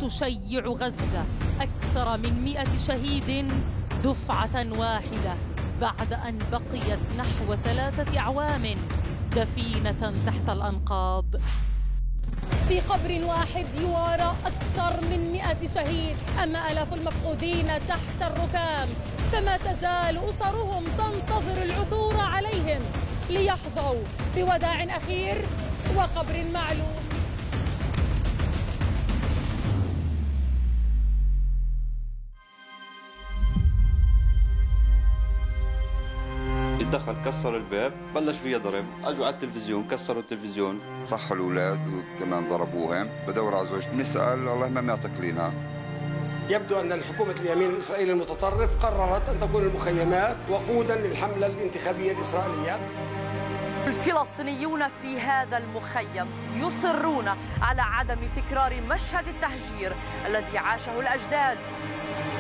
تشيع غزة أكثر من 100 شهيد دفعة واحدة بعد أن بقيت نحو 3 أعوام دفينة تحت الأنقاض. في قبر واحد يوارى أكثر من 100 شهيد، أما آلاف المفقودين تحت الركام، فما تزال أسرهم تنتظر العثور عليهم ليحظوا بوداع أخير وقبر معلوم. دخل كسر الباب، بلش فيها ضرب، اجوا على التلفزيون كسروا التلفزيون، صحوا الاولاد وكمان ضربوهم. بدور على زوجتي بنسال الله ما معطيك لينا. يبدو ان الحكومه اليمين الاسرائيلي المتطرف قررت ان تكون المخيمات وقودا للحمله الانتخابيه الاسرائيليه. الفلسطينيون في هذا المخيم يصرون على عدم تكرار مشهد التهجير الذي عاشه الأجداد.